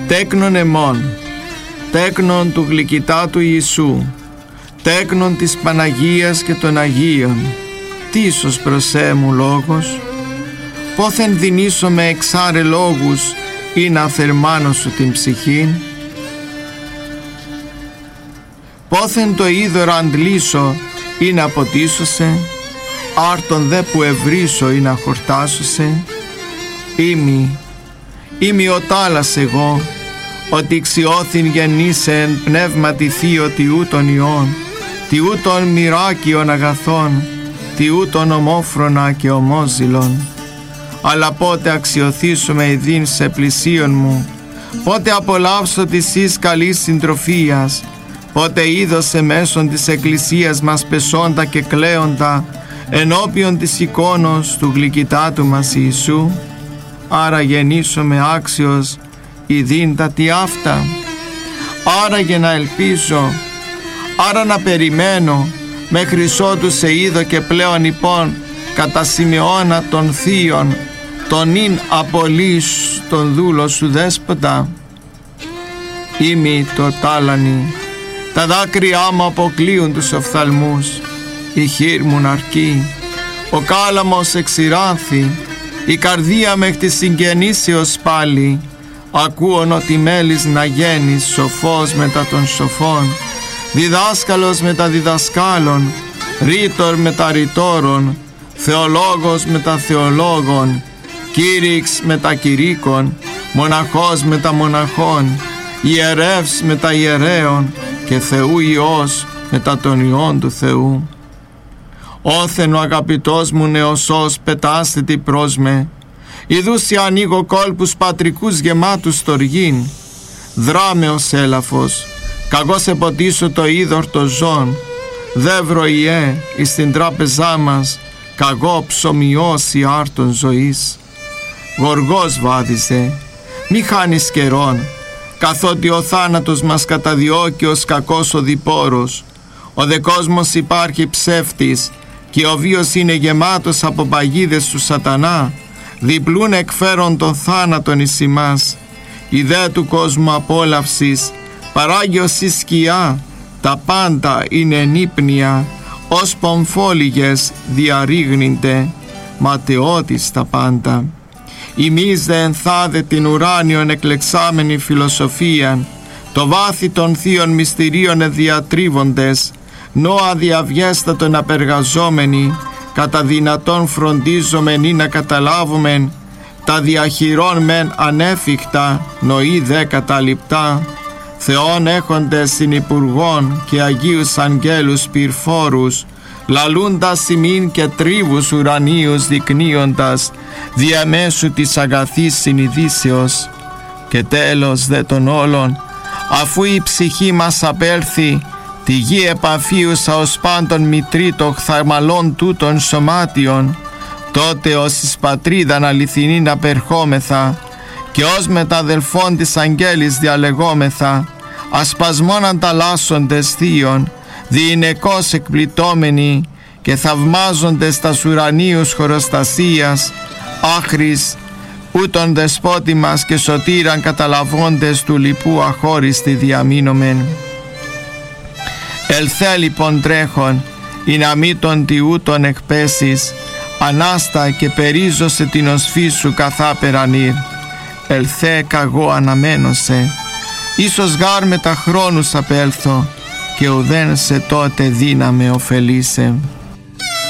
τέκνον εμών, τέκνον του γλυκητάτου Ιησού, τέκνον της Παναγίας και των Αγίων, τίσος προσέ μου λόγος, πόθεν δινήσω με εξάρε λόγους ή να θερμάνω σου την ψυχήν, πόθεν το είδωρα αντλήσω ή να ποτίσω σε, άρτον δε που ευρύσω ή να χορτάσω σε, Ήμι ο τάλας εγώ, ότι ξιώθην γεννήσεν πνεύματι θείο τιού των ιών, τιού των μοιράκιων αγαθών, τιού των ομόφρονα και ομόζηλων. Αλλά πότε αξιωθήσουμε ειδήν σε πλησίον μου, πότε απολαύσω της εις καλής συντροφίας, πότε είδωσε μέσον της εκκλησίας μας πεσόντα και κλαίοντα ενώπιον της εικόνος του γλυκητάτου μας Ιησού. Άρα γεννήσομαι άξιος ειδήν τα τι αυτά, άρα για να ελπίζω, άρα να περιμένω μέχρι ότου σε είδω και πλέον υπόν κατά σημειώνα των θείων, τον ειν απολύς τον δούλο σου δέσποτα. Ήμι το τάλανι, τα δάκρυά μου αποκλείουν τους οφθαλμούς, η χείρ μου ναρκεί, ο κάλαμος εξηράνθη, η καρδία μέχρι τη συγγενήσεως πάλι. Ακούων ότι μέλης να γένεις, σοφός μετά των σοφών, διδάσκαλος μετά διδασκάλων, ρήτορ μετά ρητόρων, θεολόγος μετά θεολόγων, κήρυξ μετά κηρύκων, μοναχός μετά μοναχών, ιερεύς μετά ιερέων και Θεού Υιός μετά των Υιών του Θεού. Όθεν ο αγαπητός μου νεοσός πετάσθητη προς με, ιδούσι ανοίγω κόλπους πατρικούς γεμάτους στοργήν. Δράμε ως έλαφος, καγώς εποτίσω το είδωρ το ζών. Δεύρο Ιε εις την τράπεζά μας, καγώ ψωμιώσει άρτων ζωής. Γοργός βάδιζε, μη χάνεις καιρόν, καθότι ο θάνατος μας καταδιώκει ως κακός οδηπόρος. Ο δε κόσμος υπάρχει ψεύτης και ο βίος είναι γεμάτος από παγίδες του σατανά. Διπλούν εκφέρον τον θάνατον εις ημάς. Η δε του κόσμου απόλαυσης παράγει ως η σκιά, τα πάντα είναι ενύπνοια, ως πομφόλιγες διαρρήγνυνται, ματαιώτης τα πάντα. Ημείς δε ενθάδε την ουράνιον εκλεξάμενη φιλοσοφίαν, το βάθη των θείων μυστηρίων εδιατρίβοντες, νόα διαβιέστατον απεργαζόμενοι, κατά δυνατόν φροντίζομεν ή να καταλάβομεν, τα διαχειρών μεν ανέφικτα, νοή δε καταληπτά, Θεόν έχοντες συνυπουργών και Αγίους Αγγέλους πυρφόρους, λαλούντας ημίν και τρίβους ουρανίους δεικνύοντας, διαμέσου της αγαθής συνειδήσεως. Και τέλος δε των όλων, αφού η ψυχή μας απέλθει, τη γη επαφίουσα ως πάντων μητρήτο χθαρμαλών τούτων σωμάτιων, τότε ως εις πατρίδαν αληθινήν απερχόμεθα και ως μεταδελφών της αγγέλης διαλεγόμεθα, ασπασμόν ανταλλάσσοντες θείων, διηνεκώς εκπληττόμενοι και θαυμάζοντες τας ουρανίους χωροστασίας, άχρης ούτων δεσπότη μας και σωτήραν καταλαβώντες του λοιπού αχώριστη διαμείνομεν. Ελθέ λοιπόν τρέχον, ή να μη τον τιούτον εκπέσεις, ανάστα και περίζωσε την οσφή σου καθάπεραν ήρ. Ελθέ καγώ αναμένωσε, ίσως γάρ με τα χρόνους απέλθω, και ουδέν σε τότε δύναμε ωφελήσε.